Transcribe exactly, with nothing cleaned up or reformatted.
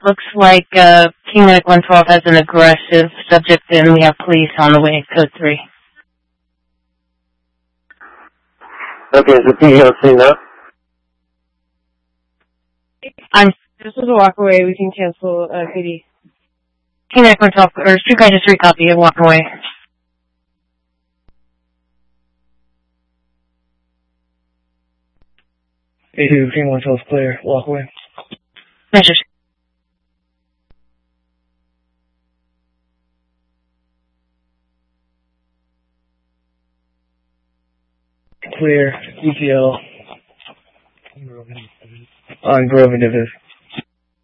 Looks like uh, King Medic one twelve has an aggressive subject and we have police on the way, code three. Okay, is the P D on scene now? I'm This is a walkaway. We can cancel uh, P D. King Medic one twelve, or Street Guy just recopy and walk away. A two, King one twelve clear, walk away. Measures. Clear, E T L. On Grove and Divis.